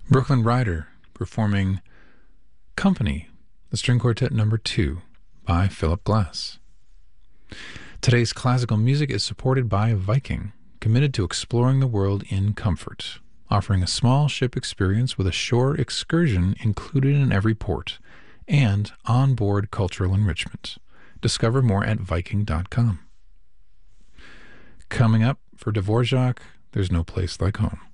Brooklyn Rider performing Company, the String Quartet number 2 by Philip Glass. Today's classical music is supported by Viking, committed to exploring the world in comfort, offering a small ship experience with a shore excursion included in every port, and onboard cultural enrichment. Discover more at Viking.com. Coming up for Dvorak, There's No Place Like Home.